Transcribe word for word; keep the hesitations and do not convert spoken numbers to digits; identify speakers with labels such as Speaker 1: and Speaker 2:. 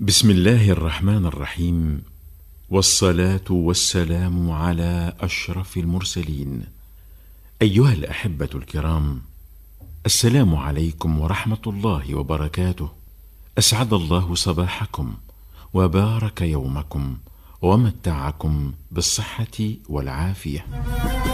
Speaker 1: بسم الله الرحمن الرحيم، والصلاة والسلام على أشرف المرسلين. أيها الأحبة الكرام، السلام عليكم ورحمة الله وبركاته. أسعد الله صباحكم وبارك يومكم ومتعكم بالصحة والعافية.